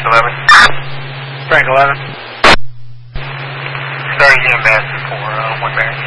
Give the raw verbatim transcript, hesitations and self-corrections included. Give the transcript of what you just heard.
eleven. Frank eleven. Starting in master for uh, one Mary.